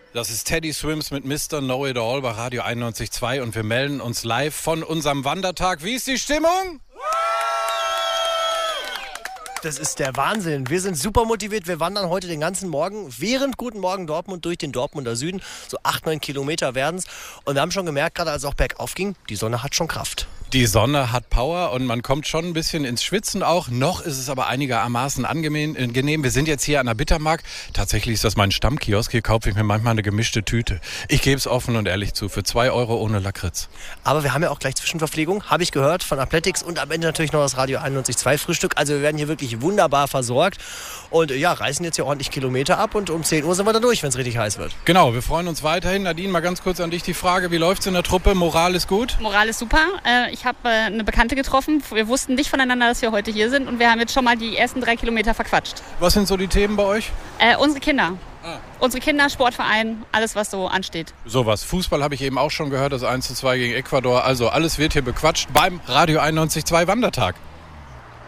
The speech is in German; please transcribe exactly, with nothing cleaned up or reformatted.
Das ist Teddy Swims mit Mister Know-It-All bei Radio einundneunzig Komma zwei und wir melden uns live von unserem Wandertag. Wie ist die Stimmung? Das ist der Wahnsinn. Wir sind super motiviert. Wir wandern heute den ganzen Morgen während Guten Morgen Dortmund durch den Dortmunder Süden. So acht, neun Kilometer werden es. Und wir haben schon gemerkt, gerade als es auch bergauf ging, die Sonne hat schon Kraft. Die Sonne hat Power und man kommt schon ein bisschen ins Schwitzen auch. Noch ist es aber einigermaßen angenehm. Wir sind jetzt hier an der Bittermark. Tatsächlich ist das mein Stammkiosk. Hier kaufe ich mir manchmal eine gemischte Tüte. Ich gebe es offen und ehrlich zu, für zwei Euro ohne Lakritz. Aber wir haben ja auch gleich Zwischenverpflegung, habe ich gehört, von Athletics und am Ende natürlich noch das Radio einundneunzig Komma zwei Frühstück. Also wir werden hier wirklich wunderbar versorgt und ja, reißen jetzt hier ordentlich Kilometer ab und um zehn Uhr sind wir dann durch, wenn es richtig heiß wird. Genau, wir freuen uns weiterhin. Nadine, mal ganz kurz an dich die Frage, wie läuft's in der Truppe? Moral ist gut? Moral ist super. Ich habe eine Bekannte getroffen. Wir wussten nicht voneinander, dass wir heute hier sind und wir haben jetzt schon mal die ersten drei Kilometer verquatscht. Was sind so die Themen bei euch? Äh, unsere Kinder. Ah. Unsere Kinder, Sportverein, alles was so ansteht. Sowas. Fußball habe ich eben auch schon gehört, das eins zu zwei gegen Ecuador. Also alles wird hier bequatscht beim Radio einundneunzig Komma zwei Wandertag.